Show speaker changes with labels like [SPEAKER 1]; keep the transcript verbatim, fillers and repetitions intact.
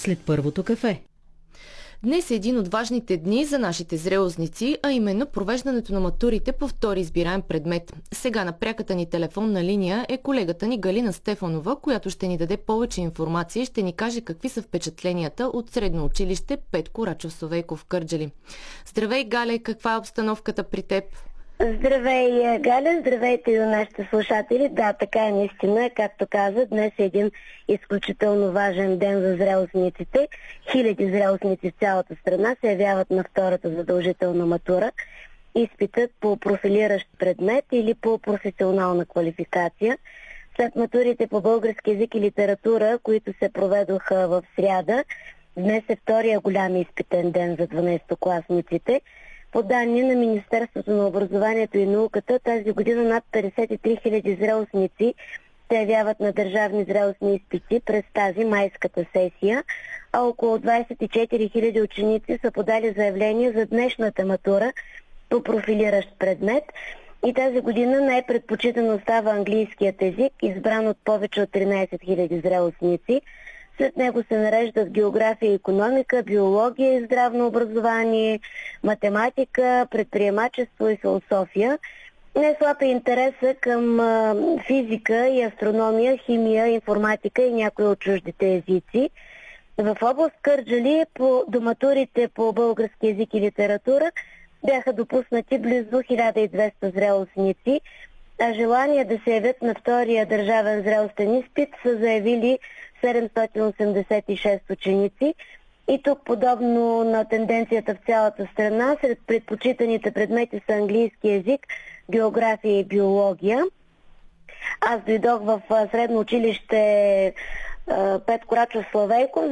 [SPEAKER 1] след първото кафе.
[SPEAKER 2] Днес е един от важните дни за нашите зрелостници, а именно провеждането на матурите по втори избираем предмет. Сега на пряката ни телефонна линия е колегата ни Галина Стефанова, която ще ни даде повече информация и ще ни каже какви са впечатленията от средно училище Петко Рачов Славейков в Кърджали. Здравей, Гале, каква е обстановката при теб?
[SPEAKER 3] Здравей, Галя, здравейте и на нашите слушатели. Да, така е наистина, както каза, днес е един изключително важен ден за зрелостниците. Хиляди зрелостници в цялата страна се явяват на втората задължителна матура. Изпитът по профилиращ предмет или по професионална квалификация. След матурите по български език и литература, които се проведоха в сряда, днес е втория голям изпитен ден за дванадесетокласниците. По данни на Министерството на образованието и науката, тази година над петдесет и три хиляди зрелостници се явяват на държавни зрелостни изпити през тази майската сесия, а около двадесет и четири хиляди ученици са подали заявление за днешната матура по профилиращ предмет. И тази година най-предпочитано става английският език, избран от повече от тринадесет хиляди зрелостници. След него се нареждат география и икономика, биология и здравно образование, математика, предприемачество и философия. Не слаб е интереса към а, физика и астрономия, химия, информатика и някои от чуждите езици. В област Кърджали по до матурите по български език и литература бяха допуснати близо хиляда и двеста зрелостници, а желание да се явят на втория държавен зрелостен изпит са заявили седемстотин осемдесет и шест ученици. И тук, подобно на тенденцията в цялата страна, сред предпочитаните предмети са английски език, география и биология. Аз дойдох в средно училище Петко Рачов Славейков,